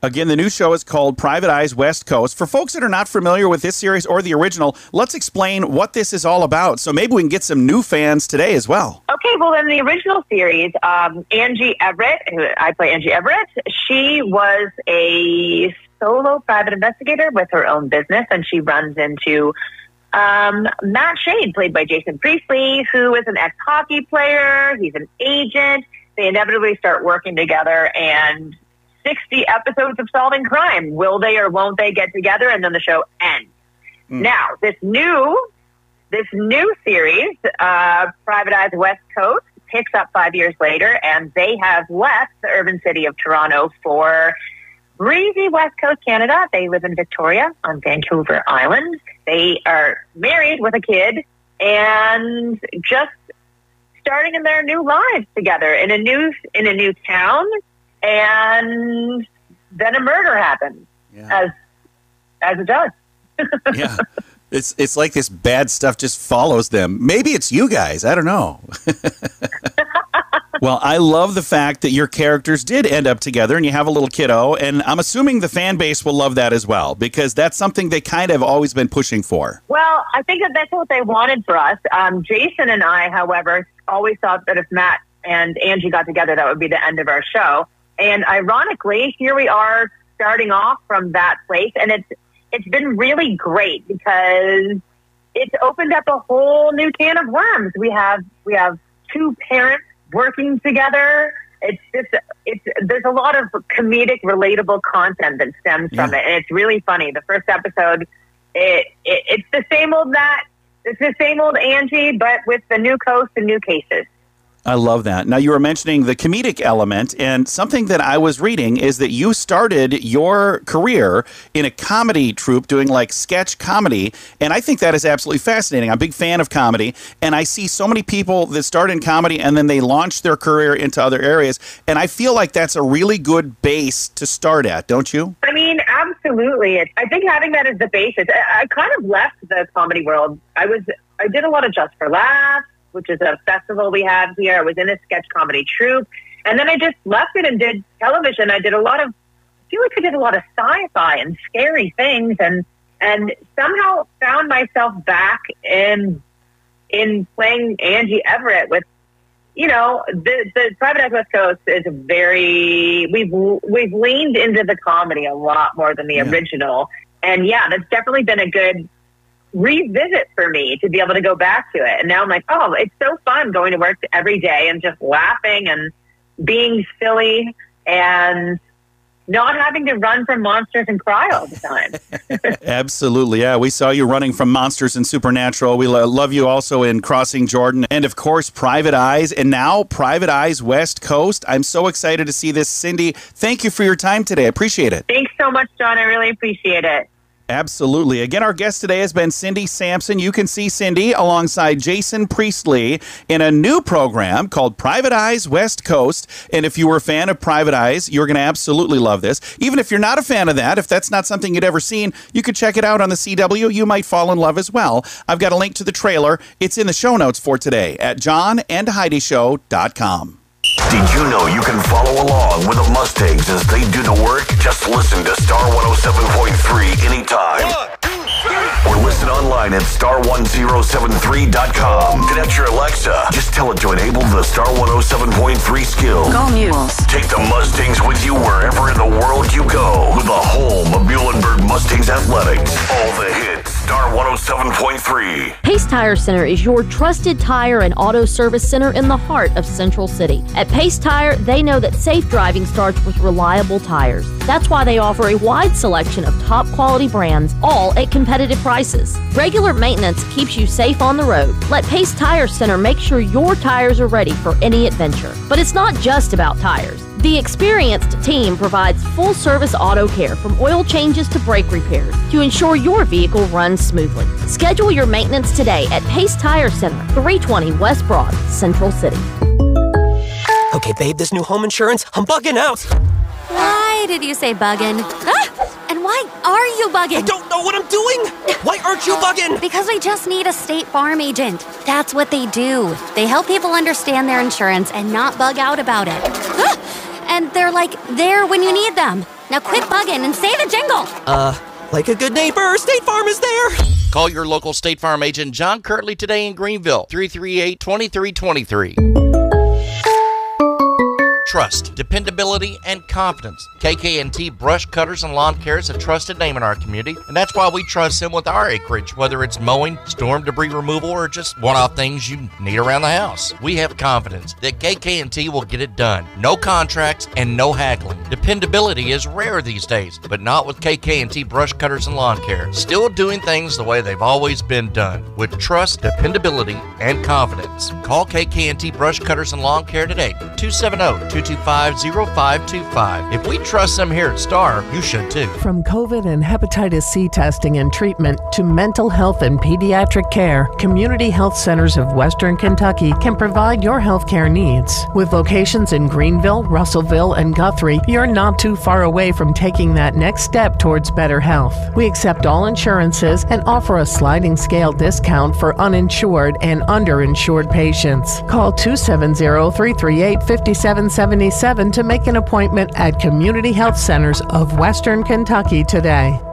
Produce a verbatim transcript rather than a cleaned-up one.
Again, the new show is called Private Eyes West Coast. For folks that are not familiar with this series or the original, let's explain what this is all about. So maybe we can get some new fans today as well. Okay, well, in the original series, um, Angie Everett, who I play Angie Everett, she was a solo private investigator with her own business, and she runs into um, Matt Shane, played by Jason Priestley, who is an ex-hockey player. He's an agent. They inevitably start working together, and sixty episodes of solving crime. Will they or won't they get together? And then the show ends. Mm. Now, this new, this new series, uh, Private Eyes West Coast, picks up five years later, and they have left the urban city of Toronto for breezy West Coast Canada. They live in Victoria on Vancouver Island. They are married with a kid and just starting in their new lives together in a new in a new town. And then a murder happens, yeah. as as it does. Yeah, it's it's like this bad stuff just follows them. Maybe it's you guys. I don't know. Well, I love the fact that your characters did end up together and you have a little kiddo. And I'm assuming the fan base will love that as well, because that's something they kind of always been pushing for. Well, I think that that's what they wanted for us. Um, Jason and I, however, always thought that if Matt and Angie got together, that would be the end of our show. And ironically, here we are starting off from that place. And it's it's been really great because it's opened up a whole new can of worms. We have we have two parents working together. It's just it's there's a lot of comedic, relatable content that stems yeah. from it. And it's really funny. The first episode, it, it it's the same old Matt, it's the same old Angie, but with the new coast and new cases. I love that. Now, you were mentioning the comedic element, and something that I was reading is that you started your career in a comedy troupe doing like sketch comedy, and I think that is absolutely fascinating. I'm a big fan of comedy, and I see so many people that start in comedy and then they launch their career into other areas, and I feel like that's a really good base to start at, don't you? I mean, absolutely. I think having that as the basis, I, I kind of left the comedy world. I was, I did a lot of Just for Laughs, which is a festival we have here. I was in a sketch comedy troupe. And then I just left it and did television. I did a lot of, I feel like I did a lot of sci-fi and scary things, and and somehow found myself back in in playing Angie Everett with, you know, the, the Private Eyes West Coast is a very, we've, we've leaned into the comedy a lot more than the yeah. original. And yeah, that's definitely been a good revisit for me to be able to go back to it. And now I'm like, oh, it's so fun going to work every day and just laughing and being silly and not having to run from monsters and cry all the time. Absolutely. Yeah, we saw you running from Monsters and Supernatural. We lo- love you also in Crossing Jordan. And of course, Private Eyes. And now Private Eyes West Coast. I'm so excited to see this. Cindy, thank you for your time today. I appreciate it. Thanks so much, John. I really appreciate it. Absolutely. Again, our guest today has been Cindy Sampson. You can see Cindy alongside Jason Priestley in a new program called Private Eyes West Coast. And if you were a fan of Private Eyes, you're going to absolutely love this. Even if you're not a fan of that, if that's not something you'd ever seen, you could check it out on the C W. You might fall in love as well. I've got a link to the trailer. It's in the show notes for today at john and heidi show dot com. Did you know you can follow along with the Mustangs as they do the work? Just listen to Star one oh seven point three anytime. One, two, three. Or listen online at star one oh seven three dot com. Connect your Alexa. Just tell it to enable the Star one oh seven point three skill. Go Mules. Take the Mustangs with you wherever in the world you go. With the home of Muhlenberg Mustangs Athletics. All the hits. Star one oh seven point three. Pace Tire Center is your trusted tire and auto service center in the heart of Central City. At Pace Tire, they know that safe driving starts with reliable tires. That's why they offer a wide selection of top quality brands, all at competitive prices. Regular maintenance keeps you safe on the road. Let Pace Tire Center make sure your tires are ready for any adventure. But it's not just about tires. The experienced team provides full-service auto care from oil changes to brake repairs to ensure your vehicle runs smoothly. Schedule your maintenance today at Pace Tire Center, three twenty West Broad, Central City. Okay, babe, this new home insurance, I'm bugging out. Why did you say bugging? Ah! And why are you bugging? I don't know what I'm doing. Why aren't you bugging? Because we just need a State Farm agent. That's what they do. They help people understand their insurance and not bug out about it. Ah! And they're like there when you need them. Now quit bugging and say the jingle. Uh, like a good neighbor, State Farm is there. Call your local State Farm agent, John Kirtley, today in Greenville, three three eight, two three two three. Trust, dependability, and confidence. K K and T Brush Cutters and Lawn Care is a trusted name in our community, and that's why we trust them with our acreage, whether it's mowing, storm debris removal, or just one-off things you need around the house. We have confidence that K K and T will get it done. No contracts and no haggling. Dependability is rare these days, but not with K K and T Brush Cutters and Lawn Care. Still doing things the way they've always been done, with trust, dependability, and confidence. Call K K and T Brush Cutters and Lawn Care today, two seven zero, two two five, zero five two five. If we trust them here at Star, you should too. From COVID and hepatitis C testing and treatment to mental health and pediatric care, Community Health Centers of Western Kentucky can provide your health care needs. With locations in Greenville, Russellville, and Guthrie, you're not too far away from taking that next step towards better health. We accept all insurances and offer a sliding scale discount for uninsured and underinsured patients. Call two seven zero, three three eight, five seven seven seven to make an appointment at Community Health Centers of Western Kentucky today.